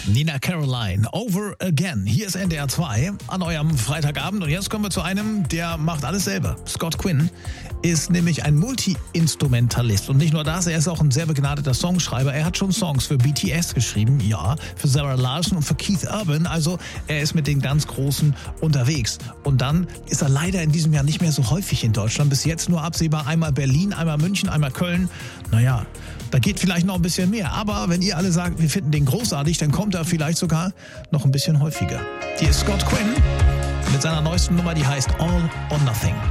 Nina Caroline, Over Again. Hier ist NDR 2 an eurem Freitagabend. Und jetzt kommen wir zu einem, der macht alles selber. Scott Quinn ist nämlich ein Multi-Instrumentalist. Und nicht nur das, er ist auch ein sehr begnadeter Songschreiber. Er hat schon Songs für BTS geschrieben, ja, für Sarah Larson und für Keith Urban. Also er ist mit den ganz Großen unterwegs. Und dann ist er leider in diesem Jahr nicht mehr so häufig in Deutschland. Bis jetzt nur absehbar einmal Berlin, einmal München, einmal Köln. Naja, da geht vielleicht noch ein bisschen mehr. Aber wenn ihr alle sagt, wir finden den großartig, dann kommt er vielleicht sogar noch ein bisschen häufiger. Hier ist Scott Quinn mit seiner neuesten Nummer, die heißt All or Nothing.